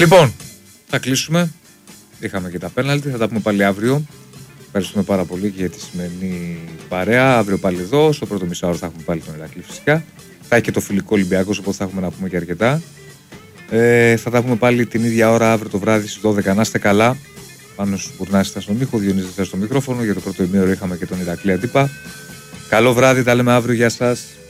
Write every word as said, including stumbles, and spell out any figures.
Λοιπόν, θα κλείσουμε. Είχαμε και τα πέναλτι. Θα τα πούμε πάλι αύριο. Ευχαριστούμε πάρα πολύ και για τη σημερινή παρέα. Αύριο πάλι εδώ. Στο πρώτο μισάωρο θα έχουμε πάλι τον Ηρακλή φυσικά. Θα έχει και το φιλικό Ολυμπιακός, οπότε θα έχουμε να πούμε και αρκετά. Ε, θα τα πούμε πάλι την ίδια ώρα αύριο το βράδυ στις δώδεκα. Να είστε καλά. Πάνω στους Μπουρνάς ήταν στον ήχο, Διονύσης ήταν στο μικρόφωνο. Για το πρώτο ημίωρο είχαμε και τον Ηρακλή αντίπα. Καλό βράδυ, τα λέμε αύριο. Γεια σας.